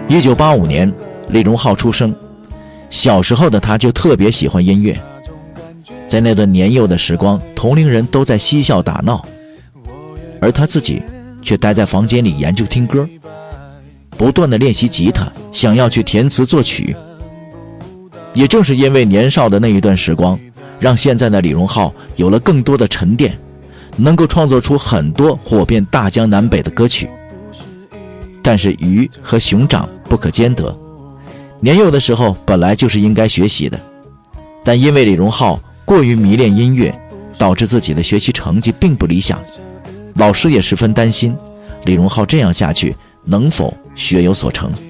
1985年，李荣浩出生。小时候的他就特别喜欢音乐，在那段年幼的时光，同龄人都在嬉笑打闹，而他自己却待在房间里研究听歌，不断地练习吉他，想要去填词作曲。也正是因为年少的那一段时光，让现在的李荣浩有了更多的沉淀，能够创作出很多火遍大江南北的歌曲。但是鱼和熊掌不可兼得，年幼的时候本来就是应该学习的，但因为李荣浩过于迷恋音乐，导致自己的学习成绩并不理想，老师也十分担心李荣浩这样下去能否学有所成。